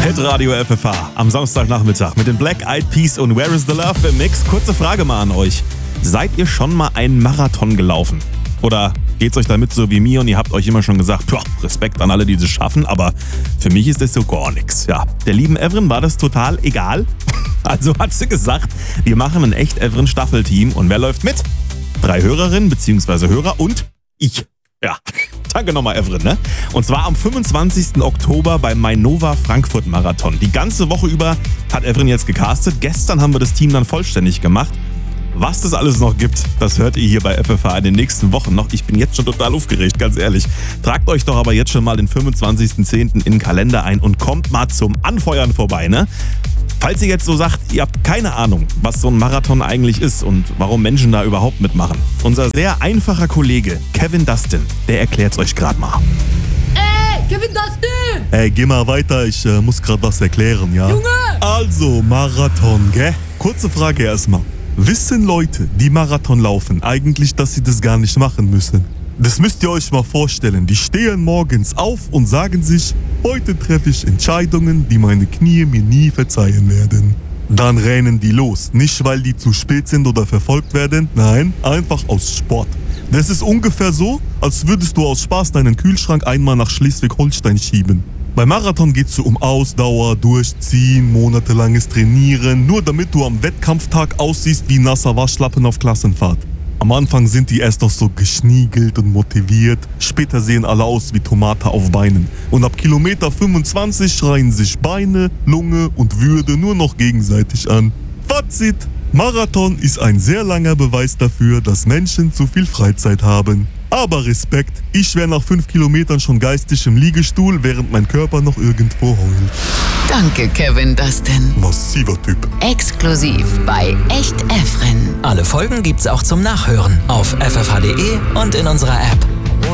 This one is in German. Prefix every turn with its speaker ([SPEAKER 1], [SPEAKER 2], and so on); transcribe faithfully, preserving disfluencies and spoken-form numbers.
[SPEAKER 1] Hitradio F F H am Samstagnachmittag mit den Black Eyed Peas und Where is the Love im Mix. Kurze Frage mal an euch. Seid ihr schon mal einen Marathon gelaufen? Oder geht's euch damit so wie mir und ihr habt euch immer schon gesagt, boah, Respekt an alle, die das schaffen, aber für mich ist das so gar nichts. Ja, der lieben Evren war das total egal. Also hat sie gesagt, wir machen ein echt Evren Staffelteam und wer läuft mit? Drei Hörerinnen bzw. Hörer und ich. Ja, danke nochmal Evren, ne? Und zwar am fünfundzwanzigsten Oktober beim Mainova Frankfurt Marathon. Die ganze Woche über hat Evren jetzt gecastet. Gestern haben wir das Team dann vollständig gemacht. Was das alles noch gibt, das hört ihr hier bei F F H in den nächsten Wochen noch. Ich bin jetzt schon total aufgeregt, ganz ehrlich. Tragt euch doch aber jetzt schon mal den fünfundzwanzigsten zehnten in den Kalender ein und kommt mal zum Anfeuern vorbei, ne? Falls ihr jetzt so sagt, ihr habt keine Ahnung, was so ein Marathon eigentlich ist und warum Menschen da überhaupt mitmachen. Unser sehr einfacher Kollege Kevin Dustin, der erklärt's euch gerade mal.
[SPEAKER 2] Ey, Kevin Dustin!
[SPEAKER 3] Ey, geh mal weiter, ich äh, muss gerade was erklären, ja?
[SPEAKER 2] Junge!
[SPEAKER 3] Also, Marathon, gell? Kurze Frage erstmal. Wissen Leute, die Marathon laufen, eigentlich, dass sie das gar nicht machen müssen? Das müsst ihr euch mal vorstellen. Die stehen morgens auf und sagen sich, heute treffe ich Entscheidungen, die meine Knie mir nie verzeihen werden. Dann rennen die los. Nicht, weil die zu spät sind oder verfolgt werden. Nein, einfach aus Sport. Das ist ungefähr so, als würdest du aus Spaß deinen Kühlschrank einmal nach Schleswig-Holstein schieben. Beim Marathon geht es um Ausdauer, Durchziehen, monatelanges Trainieren, nur damit du am Wettkampftag aussiehst wie nasser Waschlappen auf Klassenfahrt. Am Anfang sind die erst noch so geschniegelt und motiviert, später sehen alle aus wie Tomate auf Beinen. Und ab Kilometer fünfundzwanzig schreien sich Beine, Lunge und Würde nur noch gegenseitig an. Fazit: Marathon ist ein sehr langer Beweis dafür, dass Menschen zu viel Freizeit haben. Aber Respekt, ich wäre nach fünf Kilometern schon geistig im Liegestuhl, während mein Körper noch irgendwo heult.
[SPEAKER 4] Danke, Kevin Dustin.
[SPEAKER 3] Massiver Typ.
[SPEAKER 4] Exklusiv bei Echt Evren.
[SPEAKER 5] Alle Folgen gibt's auch zum Nachhören auf f f h punkt d e und in unserer App.